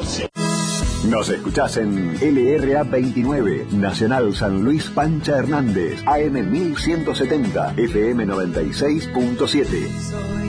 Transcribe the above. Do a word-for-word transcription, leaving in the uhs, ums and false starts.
Nos escuchás en L R A veintinueve, Nacional San Luis Pancha Hernández, A M mil ciento setenta, F M noventa y seis punto siete.